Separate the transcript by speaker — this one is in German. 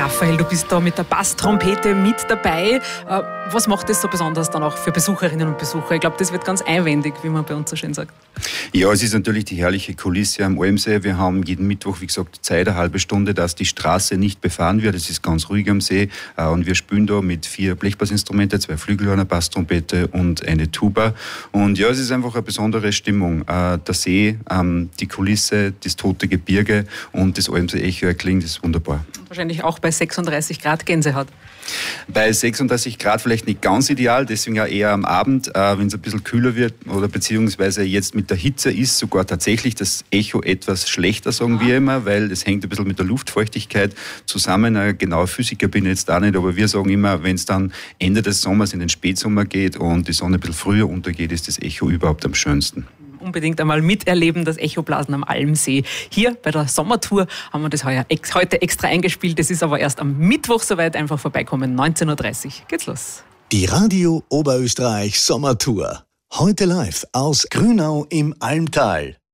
Speaker 1: Raphael, du bist da mit der Basstrompete mit dabei. Was macht das so besonders dann auch für Besucherinnen und Besucher? Ich glaube, das wird ganz einwendig, wie man bei uns so schön sagt.
Speaker 2: Ja, es ist natürlich die herrliche Kulisse am Almsee. Wir haben jeden Mittwoch, wie gesagt, Zeit, eine halbe Stunde, dass die Straße nicht befahren wird. Es ist ganz ruhig am See. Und wir spielen da mit 4 Blechblassinstrumente, 2 Flügelhörner, Basstrompete und eine Tuba. Und ja, es ist einfach eine besondere Stimmung. Der See, die Kulisse, das tote Gebirge und das Almsee-Echo erklingt, das ist wunderbar.
Speaker 1: Wahrscheinlich auch bei 36 Grad Gänsehaut.
Speaker 2: Bei 36 Grad vielleicht nicht ganz ideal, deswegen ja eher am Abend, wenn es ein bisschen kühler wird oder beziehungsweise jetzt mit der Hitze ist sogar tatsächlich das Echo etwas schlechter, sagen wir immer, weil es hängt ein bisschen mit der Luftfeuchtigkeit zusammen. Ein genauer Physiker bin ich jetzt da nicht, aber wir sagen immer, wenn es dann Ende des Sommers in den Spätsommer geht und die Sonne ein bisschen früher untergeht, ist das Echo überhaupt am schönsten.
Speaker 1: Unbedingt einmal miterleben, das Echoblasen am Almsee. Hier bei der Sommertour haben wir das heute extra eingespielt. Das ist aber erst am Mittwoch soweit. Einfach vorbeikommen. 19.30 Uhr geht's los.
Speaker 3: Die Radio Oberösterreich Sommertour. Heute live aus Grünau im Almtal.